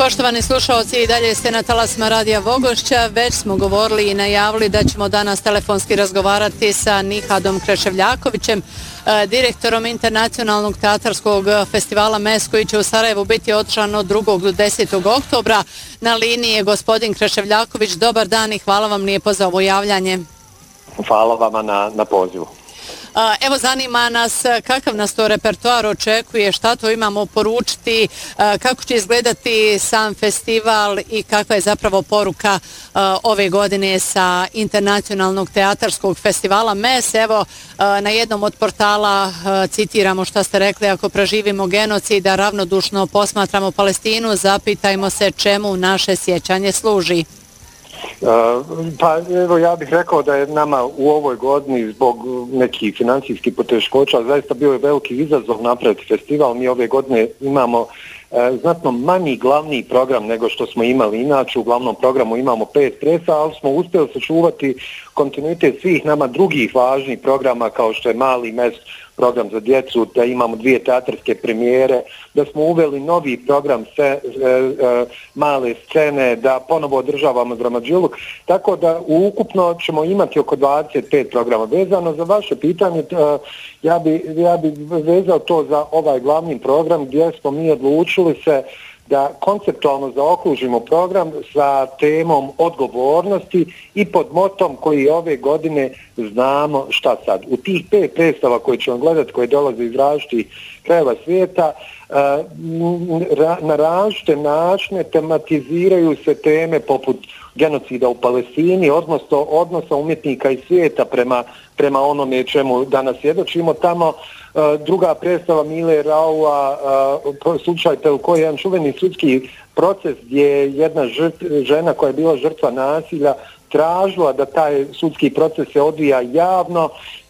Poštovani slušalci, i dalje ste na talasima Radija Vogošća. Već smo govorili i najavili da ćemo danas telefonski razgovarati sa Nihadom Kreševljakovićem, direktorom Internacionalnog teatarskog festivala MES, koji će u Sarajevu biti održan od 2. do 10. oktobra. Na liniji je gospodin Kreševljaković. Dobar dan i hvala vam lijepo za ovo javljanje. Hvala vama na pozivu. Evo, zanima nas kakav nas to repertoar očekuje, šta to imamo poručiti, kako će izgledati sam festival i kakva je zapravo poruka ove godine sa Internacionalnog teatarskog festivala MES. Evo, na jednom od portala citiramo šta ste rekli: ako preživimo genocid, da ravnodušno posmatramo Palestinu, zapitajmo se čemu naše sjećanje služi. Pa evo, ja bih rekao da je nama u ovoj godini zbog nekih financijskih poteškoća zaista bio je veliki izazov napraviti festival. Mi ove godine imamo znatno manji glavni program nego što smo imali inače. U glavnom programu imamo 5 predstava, ali smo uspjeli sačuvati kontinuitet svih nama drugih važnih programa, kao što je Mali MES, program za djecu, da imamo 2 teatarske premijere, da smo uveli novi program male scene, da ponovo održavamo Dramadžiluk, tako da ukupno ćemo imati oko 25 programa. Vezano za vaše pitanje, ja bi vezao to za ovaj glavni program gdje smo mi odlučili se da konceptualno zaokružimo program sa temom odgovornosti i pod motom koji ove godine znamo šta sad. U tih 5 predstava koje ćemo gledati, koje dolaze iz različitih krajeva svijeta, na različite načine tematiziraju se teme poput genocida u Palestini, odnosa umjetnika i svijeta prema onome čemu danas svjedočimo tamo. Druga predstava Mile Raua, slučaj Pelko, jedan čuveni sudski proces gdje je jedna žena koja je bila žrtva nasilja tražila da taj sudski proces se odvija javno